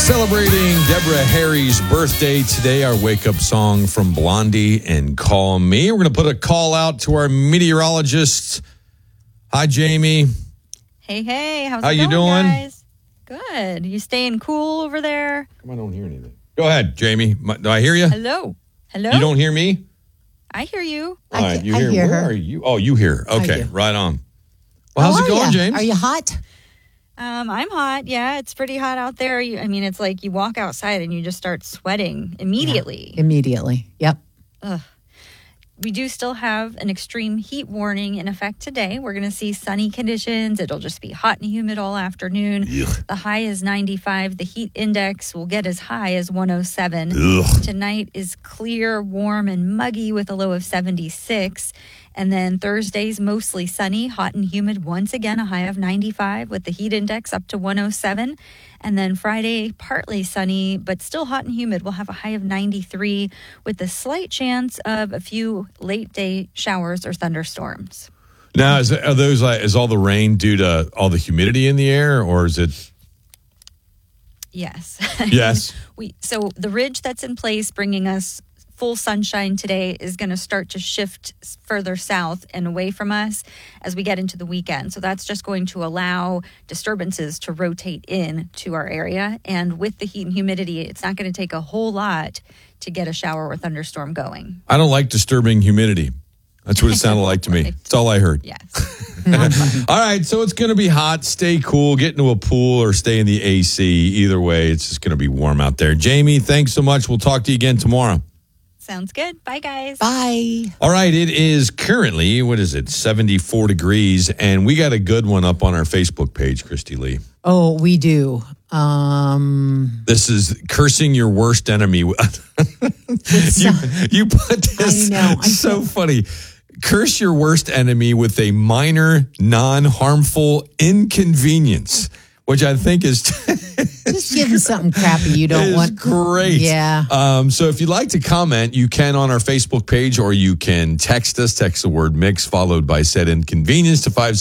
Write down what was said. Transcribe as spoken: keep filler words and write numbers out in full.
Celebrating Deborah Harry's birthday today, our wake-up song from Blondie and Call Me. We're going to put a call out to our meteorologist. Hi, Jamie. Hey, hey. How's How it you going, doing? guys? Good. You staying cool over there? Come on, I don't hear anything. Go ahead, Jamie. Do I hear you? Hello? Hello? You don't hear me? I hear you. All right, I, you I hear, hear Where her. are you? Oh, you hear. Okay, do. right on. Well, how's How it are going, ya? James? Are you hot? Um, I'm hot. Yeah, it's pretty hot out there. You, I mean, it's like you walk outside and you just start sweating immediately. Yeah, immediately. Yep. Ugh. We do still have an extreme heat warning in effect today. We're going to see sunny conditions. It'll just be hot and humid all afternoon. Ugh. The high is ninety-five. The heat index will get as high as one oh seven. Ugh. Tonight is clear, warm, and muggy with a low of seventy-six. And then Thursday's mostly sunny, hot and humid once again, a high of ninety-five with the heat index up to one oh seven. And then Friday, partly sunny, but still hot and humid. We'll have a high of ninety-three with a slight chance of a few late day showers or thunderstorms. Now, is, are those like, is all the rain due to all the humidity in the air, or is it? Yes. Yes. we So the ridge that's in place bringing us full sunshine today is going to start to shift further south and away from us as we get into the weekend. So that's just going to allow disturbances to rotate in to our area. And with the heat and humidity, it's not going to take a whole lot to get a shower or thunderstorm going. I don't like disturbing humidity. That's what it sounded like to me. That's all I heard. Yes. All right, so it's going to be hot. Stay cool. Get into a pool or stay in the A C. Either way, it's just going to be warm out there. Jamie, thanks so much. We'll talk to you again tomorrow. Sounds good. Bye, guys. Bye. All right, it is currently, what is it, seventy-four degrees, and we got a good one up on our Facebook page, Christy Lee. Oh, we do. Um, This is cursing your worst enemy. you, you put this, I know. I it's so know. funny. Curse your worst enemy with a minor, non-harmful inconvenience, which I think is just give them something crappy you don't is want. great. Yeah. Um, so if you'd like to comment, you can on our Facebook page, or you can text us. Text the word mix followed by said inconvenience to five